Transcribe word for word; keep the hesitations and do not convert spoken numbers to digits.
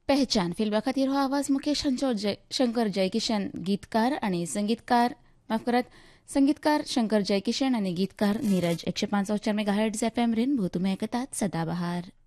पहचान फिल्मा खातीर हो आवाज मुकेश हांचो जय शंकर जयकिशन गीतकार आनी संगीतकार माफ करात संगीतकार शंकर जयकिशन आनी गीतकार नीरज एकशे पांच चार mega hertz F M rainbow तुमी आयकतात सदाबहार.